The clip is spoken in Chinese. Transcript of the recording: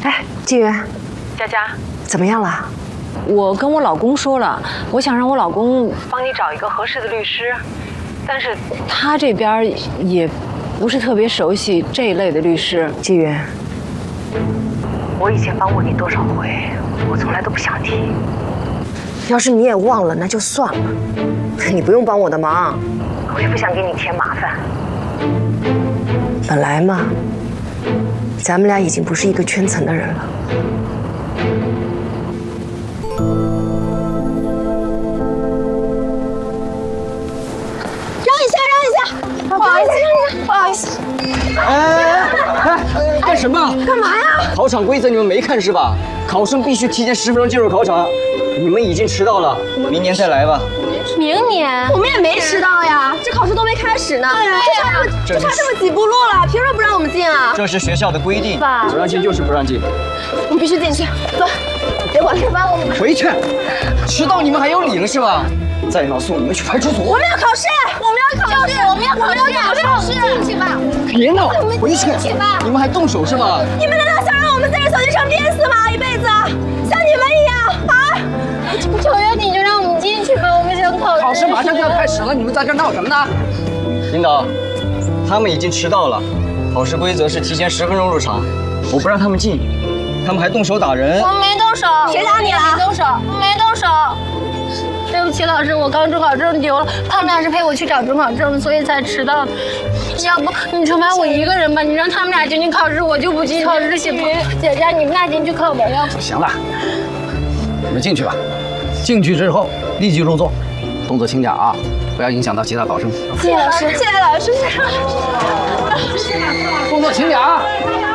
哎，纪元， 佳佳， 怎么样了？ 我跟我老公说了，我想让我老公帮你找一个合适的律师，但是他这边也不是特别熟悉这一类的律师。 纪元，我以前帮过你多少回，我从来都不想提。要是你也忘了，那就算了。你不用帮我的忙，我也不想给你添麻烦。本来嘛，咱们俩已经不是一个圈层的人了。 让一下，不好意思，不好意思。 哎，干什么？ 干嘛呀？ 考场规则你们没看是吧？考生必须提前10分钟进入考场，你们已经迟到了，明年再来吧。 明年我们也没迟到呀，这考试都没开始呢。对呀，就差这么几步路了，凭什么不让我们进啊？ 这是学校的规定， 爸， 不让进就是不让进。 我们必须进去，走，别管了，爸，我们回去，迟到你们还有理了是吧？再闹送你们去派出所。 我们要考试，我们要考试，我们要考试，进去吧。 别闹，回去。 进去吧。 你们还动手是吧？ 你们难道想让我们在这小学城憋死吗？一辈子，像你们一样啊？求求你就让我们进去吧，我们想考试。 考试马上就要开始了，你们在这闹什么呢？ 领导，他们已经迟到了，考试规则是提前10分钟入场，我不让他们进，他们还动手打人。 我没动手，谁打你了？没动手，没动手。对不起，老师，我刚准考证丢了，他们俩是陪我去找准考证，所以才迟到的。要不你就把我一个人吧，你让他们俩进去考试，我就不进去考试行吗？姐姐，你们俩进去考吧，要不。 行了，你们进去吧。进去之后立即入座，动作轻点啊，不要影响到其他考生。 谢谢老师，谢谢老师。 动作轻点啊。